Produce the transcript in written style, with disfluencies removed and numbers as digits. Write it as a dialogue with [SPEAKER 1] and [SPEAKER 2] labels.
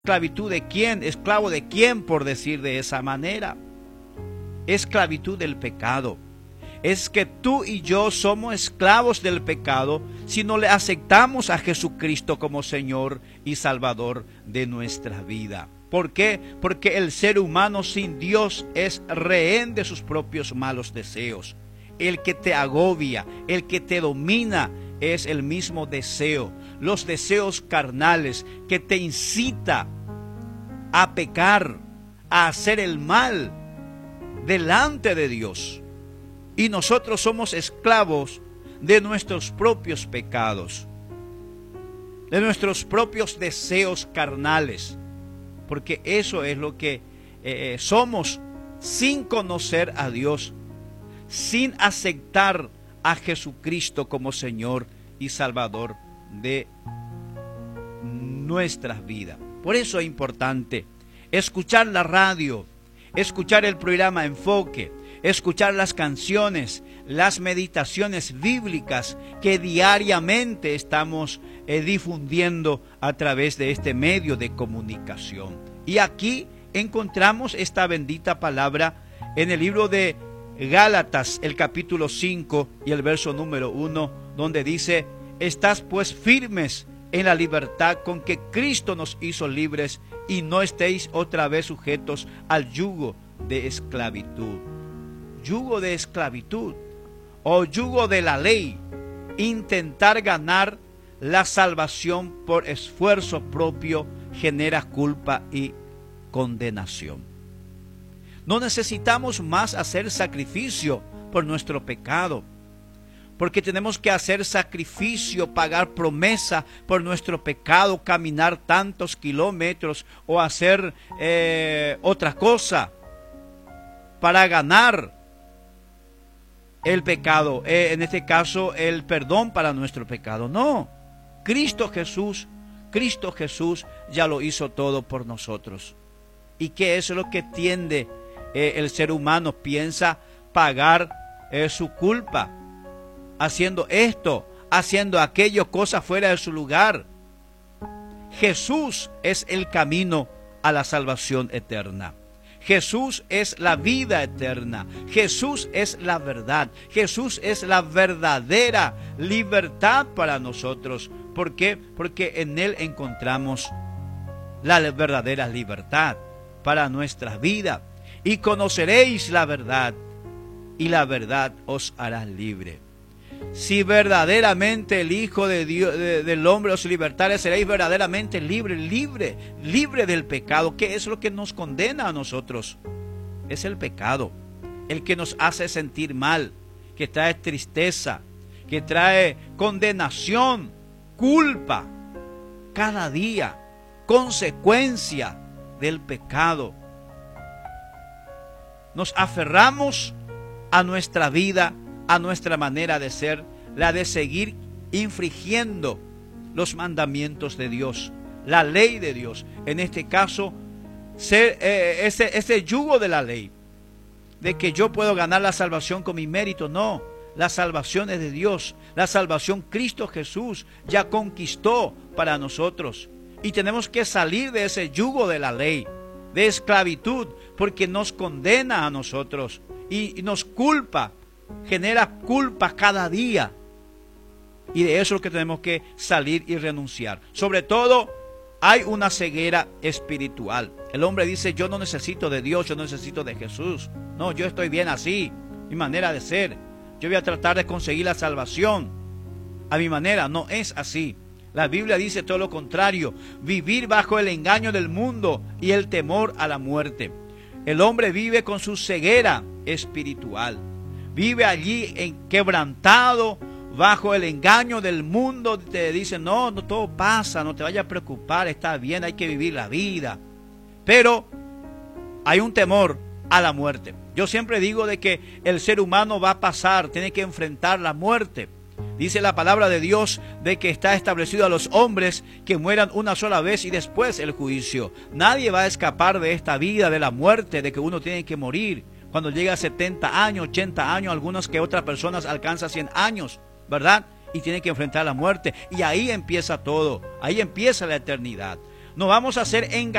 [SPEAKER 1] ¿Esclavitud de quién? ¿Esclavo de quién, por decir de esa manera? Esclavitud del pecado. Es que tú y yo somos esclavos del pecado si no le aceptamos a Jesucristo como Señor y Salvador de nuestra vida. ¿Por qué? Porque el ser humano sin Dios es rehén de sus propios malos deseos. El que te agobia, el que te domina es el mismo deseo, los deseos carnales que te incita a pecar, a hacer el mal delante de Dios. Y nosotros somos esclavos de nuestros propios pecados, de nuestros propios deseos carnales, porque eso es lo que somos sin conocer a Dios, sin aceptar a Jesucristo como Señor y Salvador de nuestras vidas. Por eso es importante escuchar la radio, escuchar el programa Enfoque, escuchar las canciones, las meditaciones bíblicas que diariamente estamos difundiendo a través de este medio de comunicación. Y aquí encontramos esta bendita palabra en el libro de Gálatas, el capítulo 5 y el verso número 1, donde dice: estás pues firmes en la libertad con que Cristo nos hizo libres, y no estéis otra vez sujetos al yugo de esclavitud. Yugo de esclavitud o yugo de la ley. Intentar ganar la salvación por esfuerzo propio genera culpa y condenación. No necesitamos más hacer sacrificio por nuestro pecado, porque tenemos que hacer sacrificio, pagar promesa por nuestro pecado, caminar tantos kilómetros o hacer otra cosa para ganar el pecado, en este caso el perdón para nuestro pecado. No, Cristo Jesús ya lo hizo todo por nosotros. ¿Y qué es lo que tiende el ser humano? Piensa pagar su culpa, haciendo esto, haciendo aquello, cosas fuera de su lugar. Jesús es el camino a la salvación eterna. Jesús es la vida eterna. Jesús es la verdad. Jesús es la verdadera libertad para nosotros. ¿Por qué? Porque en Él encontramos la verdadera libertad para nuestra vida. Y conoceréis la verdad, y la verdad os hará libre. Si verdaderamente el Hijo de Dios, del hombre os libertare, seréis verdaderamente libre del pecado. ¿Qué es lo que nos condena a nosotros? Es el pecado, el que nos hace sentir mal, que trae tristeza, que trae condenación, culpa, cada día, consecuencia del pecado. Nos aferramos a nuestra vida, a nuestra manera de ser, la de seguir infringiendo los mandamientos de Dios, la ley de Dios. En este caso, ese yugo de la ley, de que yo puedo ganar la salvación con mi mérito. No, la salvación es de Dios. La salvación Cristo Jesús ya conquistó para nosotros. Y tenemos que salir de ese yugo de la ley, de esclavitud, porque nos condena a nosotros y nos culpa, genera culpa cada día. Y de eso es lo que tenemos que salir y renunciar. Sobre todo, hay una ceguera espiritual. El hombre dice: yo no necesito de Dios, yo no necesito de Jesús. No, yo estoy bien así, mi manera de ser. Yo voy a tratar de conseguir la salvación a mi manera. No es así. La Biblia dice todo lo contrario: vivir bajo el engaño del mundo y el temor a la muerte. El hombre vive con su ceguera espiritual. Vive allí quebrantado bajo el engaño del mundo. Te dicen: no, todo pasa, no te vayas a preocupar, está bien, hay que vivir la vida. Pero hay un temor a la muerte. Yo siempre digo de que el ser humano va a pasar, tiene que enfrentar la muerte. Dice la palabra de Dios de que está establecido a los hombres que mueran una sola vez y después el juicio. Nadie va a escapar de esta vida, de la muerte, de que uno tiene que morir. Cuando llega a 70 años, 80 años, algunos que otras personas alcanzan 100 años, ¿verdad? Y tienen que enfrentar la muerte. Y ahí empieza todo, ahí empieza la eternidad. No vamos a ser engañados